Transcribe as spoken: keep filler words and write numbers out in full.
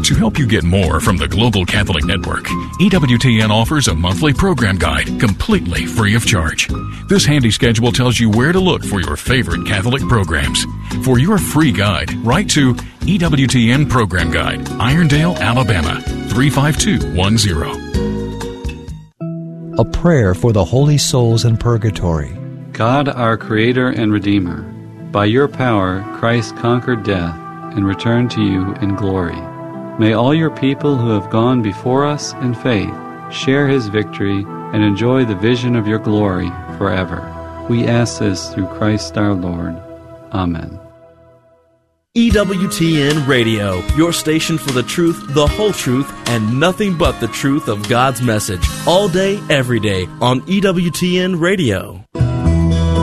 To help you get more from the Global Catholic Network, E W T N offers a monthly program guide completely free of charge. This handy schedule tells you where to look for your favorite Catholic programs. For your free guide, write to E W T N Program Guide, Irondale, Alabama, three five two one zero. A prayer for the holy souls in purgatory. God, our Creator and Redeemer, by your power Christ conquered death and returned to you in glory. May all your people who have gone before us in faith share his victory and enjoy the vision of your glory forever. We ask this through Christ our Lord. Amen. E W T N Radio, your station for the truth, the whole truth, and nothing but the truth of God's message. All day, every day on E W T N Radio.